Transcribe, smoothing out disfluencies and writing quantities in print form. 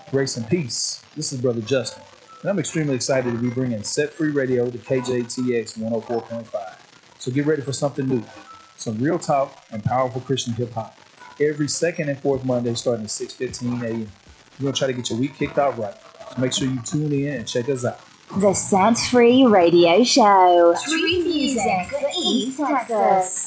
Grace and peace. This is Brother Justin, and I'm extremely excited to be bringing Set Free Radio to KJTX 104.5. So get ready for something new, some real talk and powerful Christian hip hop. Every second and fourth Monday starting at 6:15 a.m. We're going to try to get your week kicked off right. So make sure you tune in and check us out. The Set Free Radio Show. Street music for East Texas.